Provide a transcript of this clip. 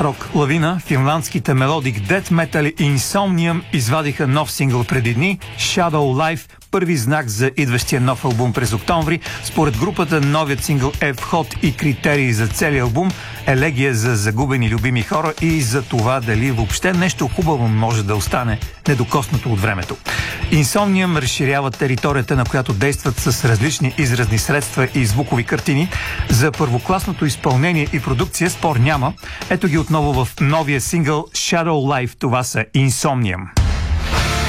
рок лавина, финландските мелодик Death Metal и Insomnium извадиха нов сингъл преди дни, Shadow Life, първи знак за идващия нов албум през октомври. Според групата новият сингъл е вход и критерии за целия албум, елегия за загубени любими хора и за това дали въобще нещо хубаво може да остане недокоснато от времето. Insomnium разширява територията, на която действат с различни изразни средства и звукови картини. За първокласното изпълнение и продукция спор няма. Ето ги отново в новия сингъл Shadow Life. Това са Insomnium.